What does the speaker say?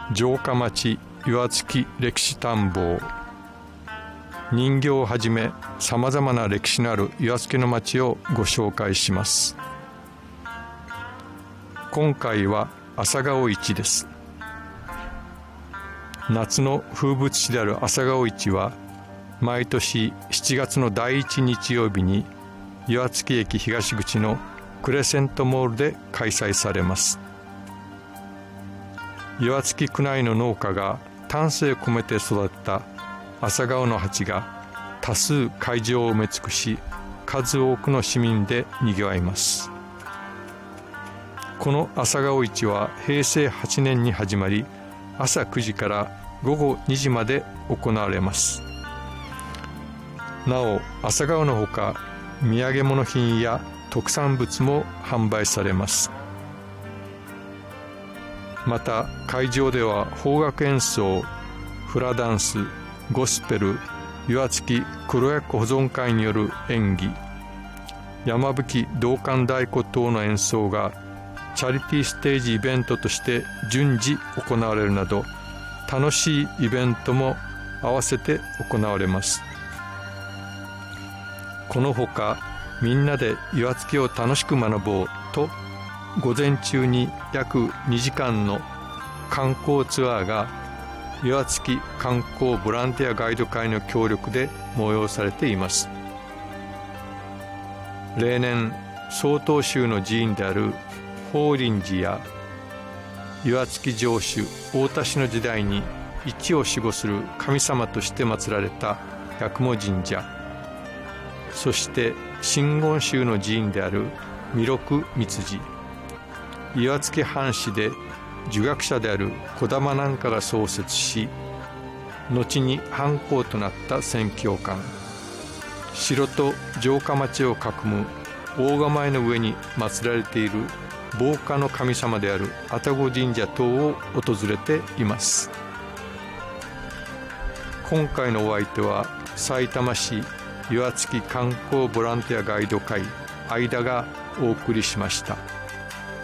城下町岩槻歴史探訪、人形をはじめさまざまな歴史のある岩槻の町をご紹介します。今回は朝顔市です。夏の風物詩である朝顔市は毎年7月の第1日曜日に岩槻駅東口のクレセントモールで開催されます。岩槻区内の農家が丹精込めて育った朝顔の鉢が多数会場を埋め尽くし、数多くの市民でにぎわいます。この朝顔市は平成8年に始まり、朝9時から午後2時まで行われます。なお、朝顔のほか土産物品や特産物も販売されます。また会場では邦楽演奏、フラダンス、ゴスペル、岩槻黒奴保存会による演技、山吹銅管太鼓等の演奏がチャリティーステージイベントとして順次行われるなど、楽しいイベントも合わせて行われます。このほかみんなで岩槻を楽しく学ぼうと、午前中に約2時間の観光ツアーが岩槻観光ボランティアガイド会の協力で催されています。例年曹洞宗の寺院である法輪寺や岩槻城主太田氏の時代に一を守護する神様として祀られた八雲神社、そして真言宗の寺院である弥勒三寺、岩槻藩士で儒学者である児玉南華が創設し、後に藩校となった宣教館、城と城下町を囲む大構の上に祀られている防火の神様である愛宕神社等を訪れています。今回のお相手はさいたま市岩槻観光ボランティアガイド会間がお送りしました。